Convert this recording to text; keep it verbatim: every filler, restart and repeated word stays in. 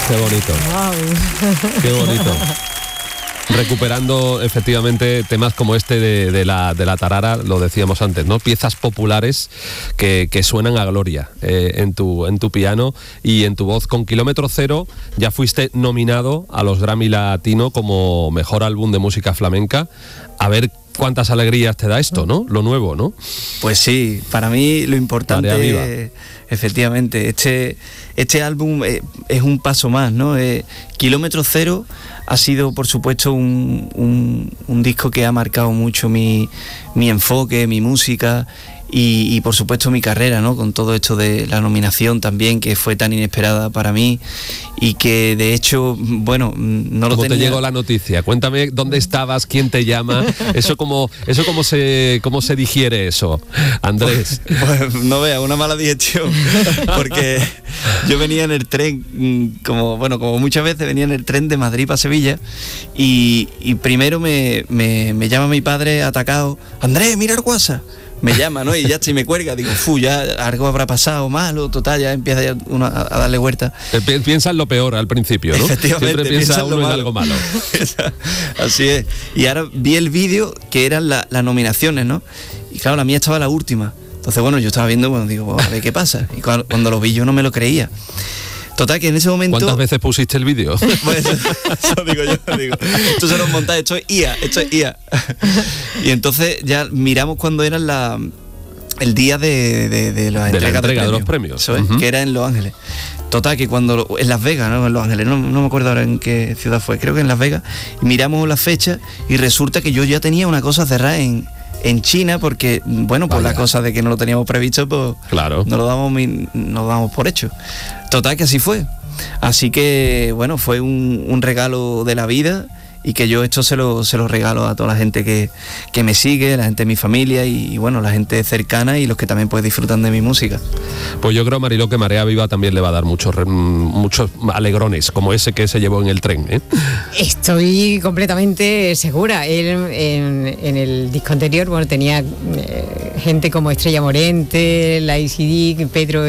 Qué bonito. Wow. Qué bonito. Recuperando efectivamente temas como este de, de, la, de la tarara, lo decíamos antes, ¿no? Piezas populares que, que suenan a gloria eh, en, tu, en tu piano y en tu voz. Con Kilómetro Cero ya fuiste nominado a los Grammy Latino como mejor álbum de música flamenca. A ver cuántas alegrías te da esto, ¿no? Lo nuevo, ¿no? Pues sí, para mí lo importante, Marea viva. eh, efectivamente, este, este álbum eh, es un paso más, ¿no? Eh, Kilómetro Cero ha sido, por supuesto, un, un, un disco que ha marcado mucho mi, mi enfoque, mi música y, y, por supuesto, mi carrera, ¿no? Con todo esto de la nominación también, que fue tan inesperada para mí y que, de hecho, bueno, no lo ¿Cómo tenía... te llegó la noticia? Cuéntame dónde estabas, quién te llama, eso cómo, eso cómo se, cómo se digiere eso, Andrés. Pues, pues no veas, una mala digestión, porque yo venía en el tren, como bueno, como muchas veces venía en el tren de Madrid para Sevilla y, y primero me, me, me llama mi padre atacado, Andrés, mira el WhatsApp. Me llama, ¿no? Y ya si me cuelga, digo, fu, ya algo habrá pasado malo, total, ya empieza ya uno a, a darle vuelta. Piensa en lo peor al principio, ¿no? Efectivamente, siempre piensa, piensa en uno lo en malo. algo malo. Así es. Y ahora vi el vídeo que eran la, las nominaciones, ¿no? Y claro, la mía estaba la última. Entonces, bueno, yo estaba viendo, bueno, digo, bueno, a ver qué pasa. Y cuando, cuando lo vi yo no me lo creía. Total, que en ese momento... ¿Cuántas veces pusiste el vídeo? Pues eso, eso digo yo, digo. Esto se lo montáis, esto es I A, esto es I A. Y entonces ya miramos cuando eran la... el día de, de, de, la, de entrega la entrega de, de los premios. Eso es, uh-huh. Que era en Los Ángeles. Total, que cuando... lo, en Las Vegas, ¿no? En Los Ángeles, no, no me acuerdo ahora en qué ciudad fue, creo que en Las Vegas. Y miramos la fecha y resulta que yo ya tenía una cosa cerrada en, en China porque, bueno, por la cosa de que no lo teníamos previsto, pues claro. no lo damos, no lo damos por hecho. Total, que así fue. Así que, bueno, fue un, un regalo de la vida y que yo esto se lo, se lo regalo a toda la gente que, que me sigue, la gente de mi familia y, y, bueno, la gente cercana y los que también pues disfrutan de mi música. Pues yo creo, Mariló, que Marea Viva también le va a dar muchos, muchos alegrones, como ese que se llevó en el tren, ¿eh? Estoy completamente segura. Él en, en el disco anterior, bueno, tenía eh, gente como Estrella Morente, la I C D, Pedro